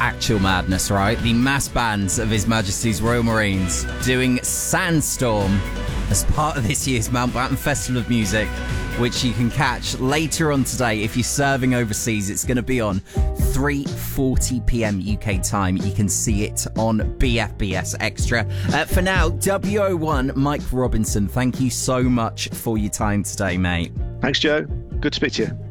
actual madness, right? The mass bands of His Majesty's Royal Marines doing Sandstorm as part of this year's Mountbatten Festival of Music, which you can catch later on today. If you're serving overseas, it's going to be on 3:40 p.m. UK time. You can see it on BFBS Extra. For now, WO1 Mike Robinson, thank you so much for your time today, mate. Thanks, Joe. Good to speak to you.